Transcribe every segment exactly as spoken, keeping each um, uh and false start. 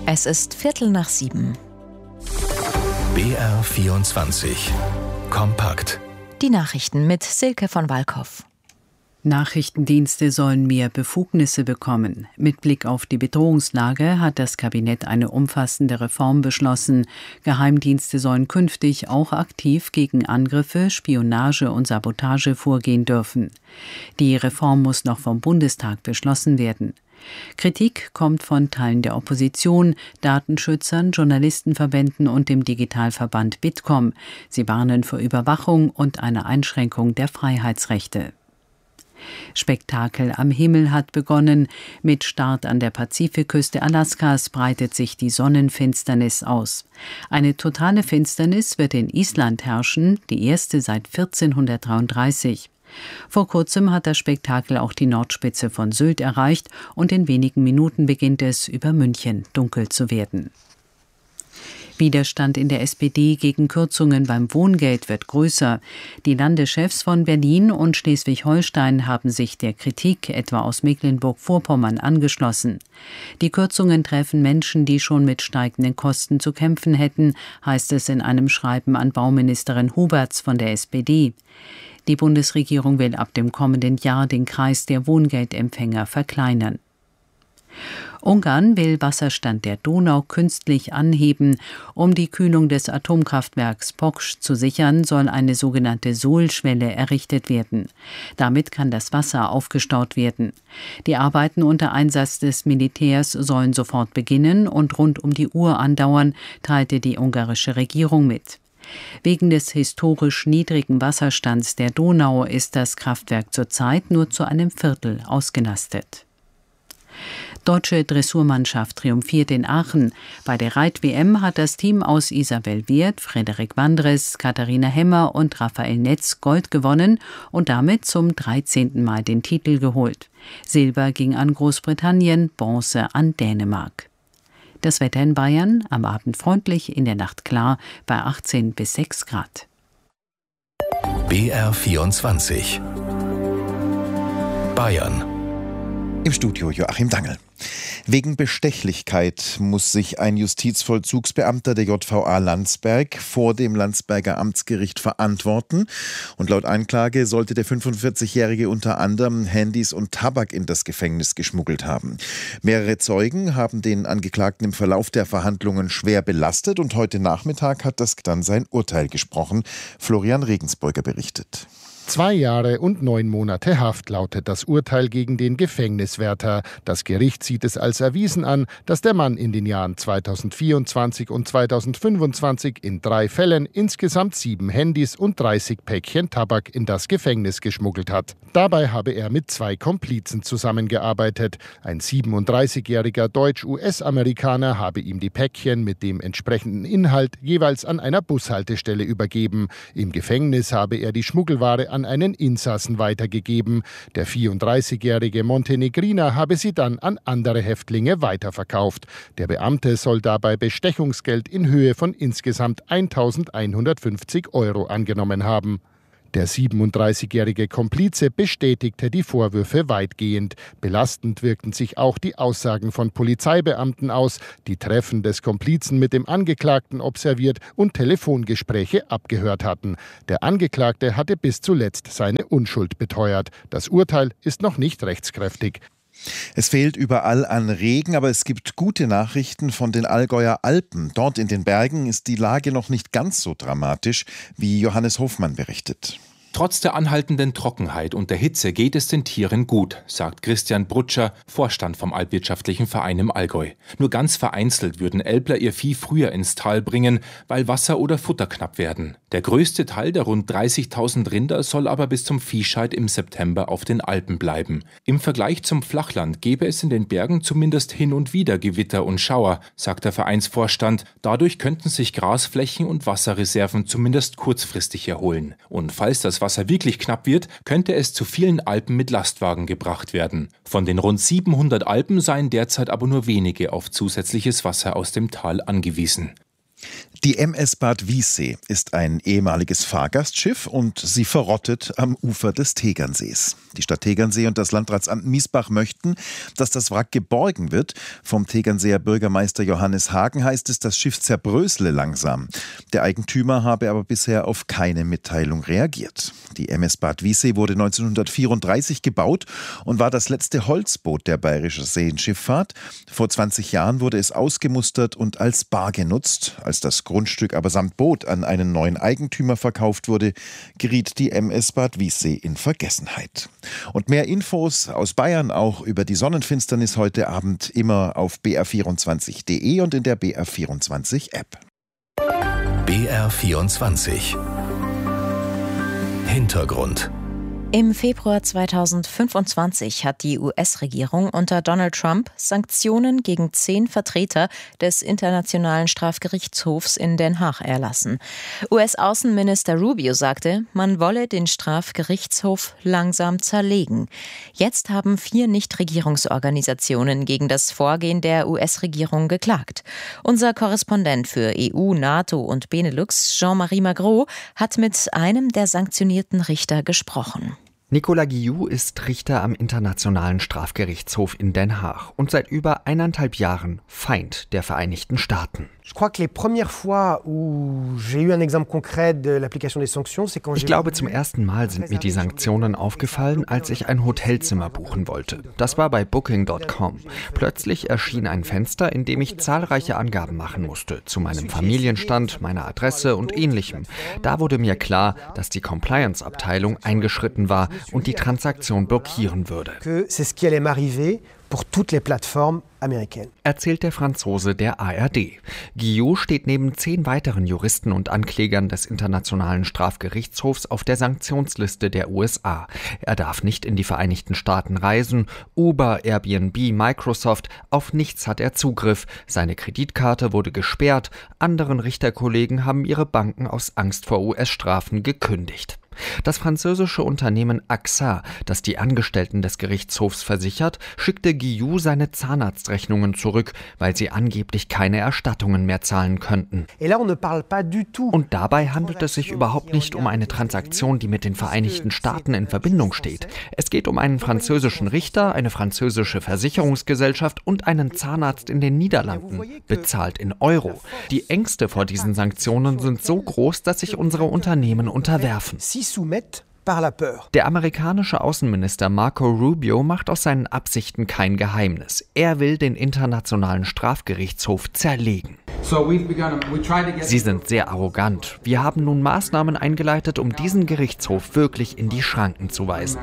Es ist Viertel nach sieben. B R vierundzwanzig. Kompakt. Die Nachrichten mit Silke von Walkow. Nachrichtendienste sollen mehr Befugnisse bekommen. Mit Blick auf die Bedrohungslage hat das Kabinett eine umfassende Reform beschlossen. Geheimdienste sollen künftig auch aktiv gegen Angriffe, Spionage und Sabotage vorgehen dürfen. Die Reform muss noch vom Bundestag beschlossen werden. Kritik kommt von Teilen der Opposition, Datenschützern, Journalistenverbänden und dem Digitalverband Bitkom. Sie warnen vor Überwachung und einer Einschränkung der Freiheitsrechte. Spektakel am Himmel hat begonnen. Mit Start an der Pazifikküste Alaskas breitet sich die Sonnenfinsternis aus. Eine totale Finsternis wird in Island herrschen, die erste seit vierzehnhundertdreiunddreißig. Vor kurzem hat das Spektakel auch die Nordspitze von Sylt erreicht und in wenigen Minuten beginnt es, über München dunkel zu werden. Widerstand in der S P D gegen Kürzungen beim Wohngeld wird größer. Die Landeschefs von Berlin und Schleswig-Holstein haben sich der Kritik etwa aus Mecklenburg-Vorpommern angeschlossen. Die Kürzungen treffen Menschen, die schon mit steigenden Kosten zu kämpfen hätten, heißt es in einem Schreiben an Bauministerin Huberts von der S P D. Die Bundesregierung will ab dem kommenden Jahr den Kreis der Wohngeldempfänger verkleinern. Ungarn will Wasserstand der Donau künstlich anheben. Um die Kühlung des Atomkraftwerks Poksch zu sichern, soll eine sogenannte Sohlschwelle errichtet werden. Damit kann das Wasser aufgestaut werden. Die Arbeiten unter Einsatz des Militärs sollen sofort beginnen und rund um die Uhr andauern, teilte die ungarische Regierung mit. Wegen des historisch niedrigen Wasserstands der Donau ist das Kraftwerk zurzeit nur zu einem Viertel ausgelastet. Deutsche Dressurmannschaft triumphiert in Aachen. Bei der Reit-W M hat das Team aus Isabel Wirth, Frederik Wandres, Katharina Hemmer und Raphael Netz Gold gewonnen und damit zum dreizehnten Mal den Titel geholt. Silber ging an Großbritannien, Bronze an Dänemark. Das Wetter in Bayern, am Abend freundlich, in der Nacht klar, bei achtzehn bis sechs Grad. B R vierundzwanzig. Bayern. Im Studio Joachim Dangel. Wegen Bestechlichkeit muss sich ein Justizvollzugsbeamter der J V A Landsberg vor dem Landsberger Amtsgericht verantworten. Und laut Anklage sollte der fünfundvierzigjährige unter anderem Handys und Tabak in das Gefängnis geschmuggelt haben. Mehrere Zeugen haben den Angeklagten im Verlauf der Verhandlungen schwer belastet und heute Nachmittag hat das dann sein Urteil gesprochen. Florian Regensburger berichtet. Zwei Jahre und neun Monate Haft lautet das Urteil gegen den Gefängniswärter. Das Gericht sieht es als erwiesen an, dass der Mann in den Jahren zweitausendvierundzwanzig und zweitausendfünfundzwanzig in drei Fällen insgesamt sieben Handys und dreißig Päckchen Tabak in das Gefängnis geschmuggelt hat. Dabei habe er mit zwei Komplizen zusammengearbeitet. Ein siebenunddreißigjähriger Deutsch-U S-Amerikaner habe ihm die Päckchen mit dem entsprechenden Inhalt jeweils an einer Bushaltestelle übergeben. Im Gefängnis habe er die Schmuggelware an einen Insassen weitergegeben. Der vierunddreißigjährige Montenegriner habe sie dann an andere Häftlinge weiterverkauft. Der Beamte soll dabei Bestechungsgeld in Höhe von insgesamt eintausendeinhundertfünfzig Euro angenommen haben. Der siebenunddreißigjährige Komplize bestätigte die Vorwürfe weitgehend. Belastend wirkten sich auch die Aussagen von Polizeibeamten aus, die Treffen des Komplizen mit dem Angeklagten observiert und Telefongespräche abgehört hatten. Der Angeklagte hatte bis zuletzt seine Unschuld beteuert. Das Urteil ist noch nicht rechtskräftig. Es fehlt überall an Regen, aber es gibt gute Nachrichten von den Allgäuer Alpen. Dort in den Bergen ist die Lage noch nicht ganz so dramatisch, wie Johannes Hofmann berichtet. Trotz der anhaltenden Trockenheit und der Hitze geht es den Tieren gut, sagt Christian Brutscher, Vorstand vom Alpwirtschaftlichen Verein im Allgäu. Nur ganz vereinzelt würden Älpler ihr Vieh früher ins Tal bringen, weil Wasser oder Futter knapp werden. Der größte Teil der rund dreißigtausend Rinder soll aber bis zum Viehscheid im September auf den Alpen bleiben. Im Vergleich zum Flachland gäbe es in den Bergen zumindest hin und wieder Gewitter und Schauer, sagt der Vereinsvorstand. Dadurch könnten sich Grasflächen und Wasserreserven zumindest kurzfristig erholen. Und falls das Wasser wirklich knapp wird, könnte es zu vielen Alpen mit Lastwagen gebracht werden. Von den rund siebenhundert Alpen seien derzeit aber nur wenige auf zusätzliches Wasser aus dem Tal angewiesen. Die M S Bad Wiessee ist ein ehemaliges Fahrgastschiff und sie verrottet am Ufer des Tegernsees. Die Stadt Tegernsee und das Landratsamt Miesbach möchten, dass das Wrack geborgen wird. Vom Tegernseer Bürgermeister Johannes Hagen heißt es, das Schiff zerbrösle langsam. Der Eigentümer habe aber bisher auf keine Mitteilung reagiert. Die M S Bad Wiessee wurde neunzehnhundertvierunddreißig gebaut und war das letzte Holzboot der bayerischen Seenschifffahrt. Vor zwanzig Jahren wurde es ausgemustert und als Bar genutzt. Als das Grundstück aber samt Boot an einen neuen Eigentümer verkauft wurde, geriet die M S Bad Wiessee in Vergessenheit. Und mehr Infos aus Bayern auch über die Sonnenfinsternis heute Abend immer auf b r vierundzwanzig punkt d e und in der B R vierundzwanzig App. B R vierundzwanzig Hintergrund. Im Februar zweitausendfünfundzwanzig hat die U S-Regierung unter Donald Trump Sanktionen gegen zehn Vertreter des Internationalen Strafgerichtshofs in Den Haag erlassen. U S-Außenminister Rubio sagte, man wolle den Strafgerichtshof langsam zerlegen. Jetzt haben vier Nichtregierungsorganisationen gegen das Vorgehen der U S-Regierung geklagt. Unser Korrespondent für E U, NATO und Benelux, Jean-Marie Magro, hat mit einem der sanktionierten Richter gesprochen. Nicolas Guillou ist Richter am Internationalen Strafgerichtshof in Den Haag und seit über eineinhalb Jahren Feind der Vereinigten Staaten. Ich glaube, zum ersten Mal sind mir die Sanktionen aufgefallen, als ich ein Hotelzimmer buchen wollte. Das war bei Booking Punkt com. Plötzlich erschien ein Fenster, in dem ich zahlreiche Angaben machen musste, zu meinem Familienstand, meiner Adresse und Ähnlichem. Da wurde mir klar, dass die Compliance-Abteilung eingeschritten war und die Transaktion blockieren würde. Erzählt der Franzose der A R D. Guillou steht neben zehn weiteren Juristen und Anklägern des Internationalen Strafgerichtshofs auf der Sanktionsliste der U S A. Er darf nicht in die Vereinigten Staaten reisen, Uber, Airbnb, Microsoft, auf nichts hat er Zugriff. Seine Kreditkarte wurde gesperrt, anderen Richterkollegen haben ihre Banken aus Angst vor U S-Strafen gekündigt. Das französische Unternehmen A X A, das die Angestellten des Gerichtshofs versichert, schickte Guillou seine Zahnarztrechnungen zurück, weil sie angeblich keine Erstattungen mehr zahlen könnten. Und dabei handelt es sich überhaupt nicht um eine Transaktion, die mit den Vereinigten Staaten in Verbindung steht. Es geht um einen französischen Richter, eine französische Versicherungsgesellschaft und einen Zahnarzt in den Niederlanden, bezahlt in Euro. Die Ängste vor diesen Sanktionen sind so groß, dass sich unsere Unternehmen unterwerfen. Der amerikanische Außenminister Marco Rubio macht aus seinen Absichten kein Geheimnis. Er will den Internationalen Strafgerichtshof zerlegen. Sie sind sehr arrogant. Wir haben nun Maßnahmen eingeleitet, um diesen Gerichtshof wirklich in die Schranken zu weisen.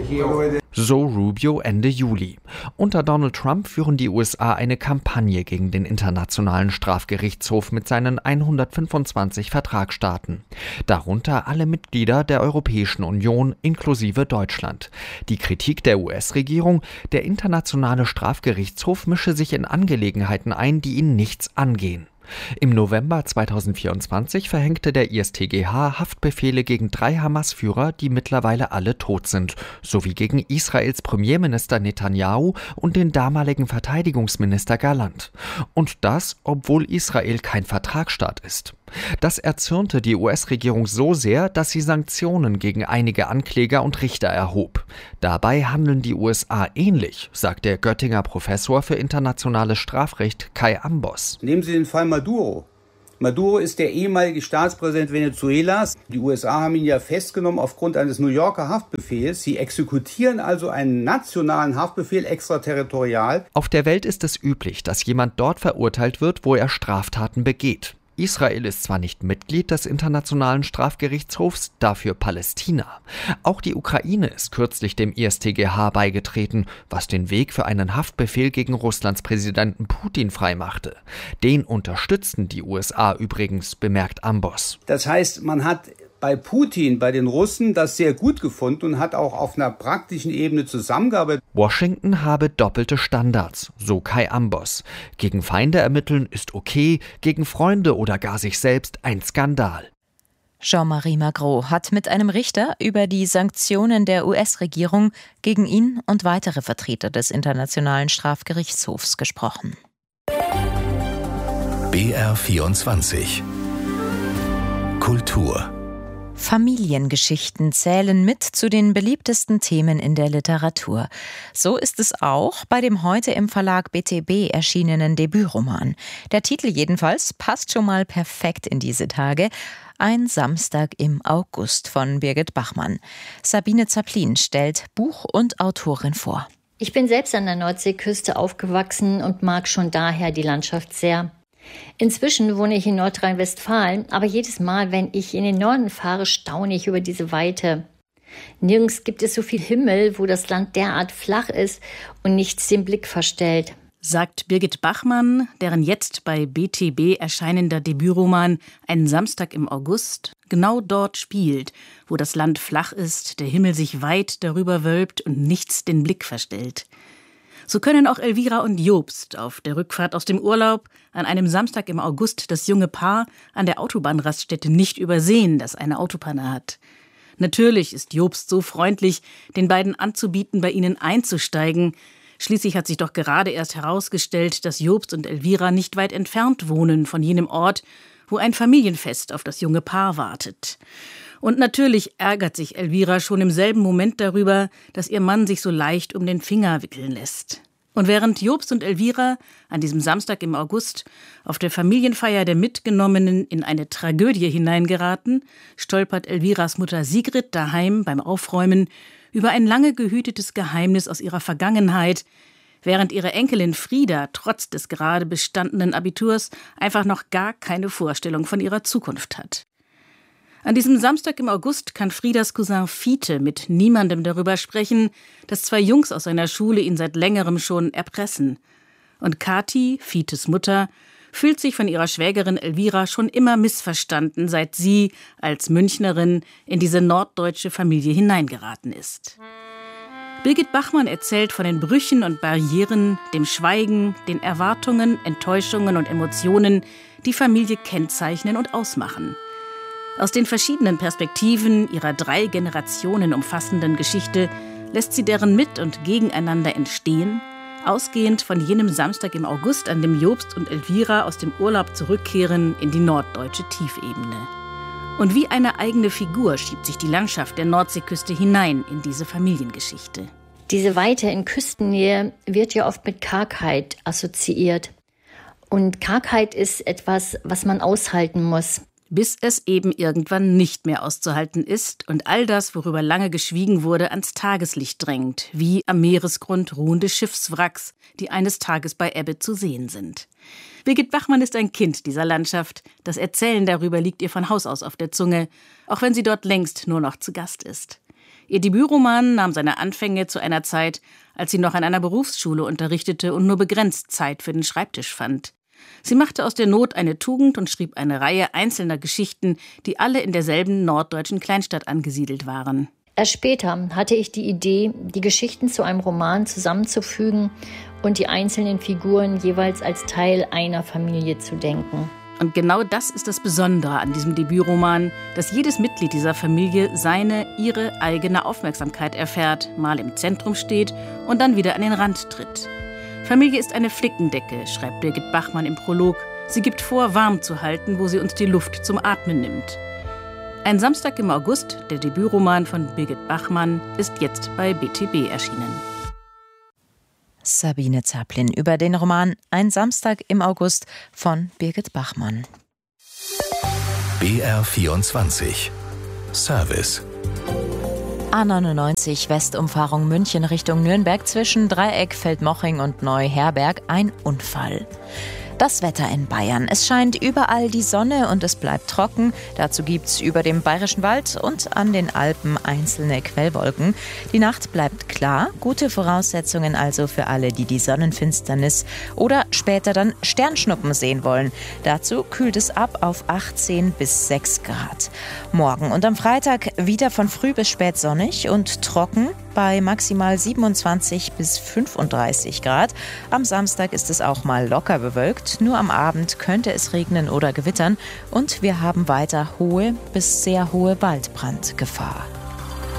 So Rubio Ende Juli. Unter Donald Trump führen die U S A eine Kampagne gegen den Internationalen Strafgerichtshof mit seinen hundertfünfundzwanzig Vertragsstaaten. Darunter alle Mitglieder der Europäischen Union inklusive Deutschland. Die Kritik der U S-Regierung: Der Internationale Strafgerichtshof mische sich in Angelegenheiten ein, die ihn nichts angehen. Im November zweitausendvierundzwanzig verhängte der I S T G H Haftbefehle gegen drei Hamas-Führer, die mittlerweile alle tot sind, sowie gegen Israels Premierminister Netanyahu und den damaligen Verteidigungsminister Gallant. Und das, obwohl Israel kein Vertragsstaat ist. Das erzürnte die U S-Regierung so sehr, dass sie Sanktionen gegen einige Ankläger und Richter erhob. Dabei handeln die U S A ähnlich, sagt der Göttinger Professor für internationales Strafrecht Kai Ambos. Nehmen Sie den Fall Maduro. Maduro ist der ehemalige Staatspräsident Venezuelas. Die U S A haben ihn ja festgenommen aufgrund eines New Yorker Haftbefehls. Sie exekutieren also einen nationalen Haftbefehl extraterritorial. Auf der Welt ist es üblich, dass jemand dort verurteilt wird, wo er Straftaten begeht. Israel ist zwar nicht Mitglied des Internationalen Strafgerichtshofs, dafür Palästina. Auch die Ukraine ist kürzlich dem I S T G H beigetreten, was den Weg für einen Haftbefehl gegen Russlands Präsidenten Putin freimachte. Den unterstützten die U S A übrigens, bemerkt Ambos. Das heißt, man hat bei Putin, bei den Russen, das sehr gut gefunden und hat auch auf einer praktischen Ebene zusammengearbeitet. Washington habe doppelte Standards, so Kai Ambos. Gegen Feinde ermitteln ist okay, gegen Freunde oder gar sich selbst ein Skandal. Jean-Marie Magro hat mit einem Richter über die Sanktionen der U S-Regierung gegen ihn und weitere Vertreter des Internationalen Strafgerichtshofs gesprochen. B R vierundzwanzig Kultur. Familiengeschichten zählen mit zu den beliebtesten Themen in der Literatur. So ist es auch bei dem heute im Verlag B T B erschienenen Debütroman. Der Titel jedenfalls passt schon mal perfekt in diese Tage. Ein Samstag im August von Birgit Bachmann. Sabine Zaplin stellt Buch und Autorin vor. Ich bin selbst an der Nordseeküste aufgewachsen und mag schon daher die Landschaft sehr. Inzwischen wohne ich in Nordrhein-Westfalen, aber jedes Mal, wenn ich in den Norden fahre, staune ich über diese Weite. Nirgends gibt es so viel Himmel, wo das Land derart flach ist und nichts den Blick verstellt. Sagt Birgit Bachmann, deren jetzt bei B T B erscheinender Debütroman Ein Samstag im August genau dort spielt, wo das Land flach ist, der Himmel sich weit darüber wölbt und nichts den Blick verstellt. So können auch Elvira und Jobst auf der Rückfahrt aus dem Urlaub an einem Samstag im August das junge Paar an der Autobahnraststätte nicht übersehen, das eine Autopanne hat. Natürlich ist Jobst so freundlich, den beiden anzubieten, bei ihnen einzusteigen. Schließlich hat sich doch gerade erst herausgestellt, dass Jobst und Elvira nicht weit entfernt wohnen von jenem Ort, wo ein Familienfest auf das junge Paar wartet. Und natürlich ärgert sich Elvira schon im selben Moment darüber, dass ihr Mann sich so leicht um den Finger wickeln lässt. Und während Jobst und Elvira an diesem Samstag im August auf der Familienfeier der Mitgenommenen in eine Tragödie hineingeraten, stolpert Elviras Mutter Sigrid daheim beim Aufräumen über ein lange gehütetes Geheimnis aus ihrer Vergangenheit, während ihre Enkelin Frieda trotz des gerade bestandenen Abiturs einfach noch gar keine Vorstellung von ihrer Zukunft hat. An diesem Samstag im August kann Friedas Cousin Fiete mit niemandem darüber sprechen, dass zwei Jungs aus seiner Schule ihn seit längerem schon erpressen. Und Kathi, Fietes Mutter, fühlt sich von ihrer Schwägerin Elvira schon immer missverstanden, seit sie als Münchnerin in diese norddeutsche Familie hineingeraten ist. Birgit Bachmann erzählt von den Brüchen und Barrieren, dem Schweigen, den Erwartungen, Enttäuschungen und Emotionen, die Familie kennzeichnen und ausmachen. Aus den verschiedenen Perspektiven ihrer drei Generationen umfassenden Geschichte lässt sie deren Mit- und Gegeneinander entstehen, ausgehend von jenem Samstag im August, an dem Jobst und Elvira aus dem Urlaub zurückkehren in die norddeutsche Tiefebene. Und wie eine eigene Figur schiebt sich die Landschaft der Nordseeküste hinein in diese Familiengeschichte. Diese Weite in Küstennähe wird ja oft mit Kargheit assoziiert. Und Kargheit ist etwas, was man aushalten muss. Bis es eben irgendwann nicht mehr auszuhalten ist und all das, worüber lange geschwiegen wurde, ans Tageslicht drängt, wie am Meeresgrund ruhende Schiffswracks, die eines Tages bei Ebbe zu sehen sind. Birgit Bachmann ist ein Kind dieser Landschaft. Das Erzählen darüber liegt ihr von Haus aus auf der Zunge, auch wenn sie dort längst nur noch zu Gast ist. Ihr Debütroman nahm seine Anfänge zu einer Zeit, als sie noch an einer Berufsschule unterrichtete und nur begrenzt Zeit für den Schreibtisch fand. Sie machte aus der Not eine Tugend und schrieb eine Reihe einzelner Geschichten, die alle in derselben norddeutschen Kleinstadt angesiedelt waren. Erst später hatte ich die Idee, die Geschichten zu einem Roman zusammenzufügen und die einzelnen Figuren jeweils als Teil einer Familie zu denken. Und genau das ist das Besondere an diesem Debütroman, dass jedes Mitglied dieser Familie seine, ihre eigene Aufmerksamkeit erfährt, mal im Zentrum steht und dann wieder an den Rand tritt. Familie ist eine Flickendecke, schreibt Birgit Bachmann im Prolog. Sie gibt vor, warm zu halten, wo sie uns die Luft zum Atmen nimmt. Ein Samstag im August, der Debütroman von Birgit Bachmann, ist jetzt bei B T B erschienen. Sabine Zaplin über den Roman Ein Samstag im August von Birgit Bachmann. B R vierundzwanzig Service. A neunundneunzig Westumfahrung München Richtung Nürnberg zwischen Dreieck, Feldmoching und Neuherberg ein Unfall. Das Wetter in Bayern. Es scheint überall die Sonne und es bleibt trocken. Dazu gibt's über dem Bayerischen Wald und an den Alpen einzelne Quellwolken. Die Nacht bleibt klar. Gute Voraussetzungen also für alle, die die Sonnenfinsternis oder später dann Sternschnuppen sehen wollen. Dazu kühlt es ab auf achtzehn bis sechs Grad. Morgen und am Freitag wieder von früh bis spät sonnig und trocken bei maximal siebenundzwanzig bis fünfunddreißig Grad. Am Samstag ist es auch mal locker bewölkt. Nur am Abend könnte es regnen oder gewittern. Und wir haben weiter hohe bis sehr hohe Waldbrandgefahr.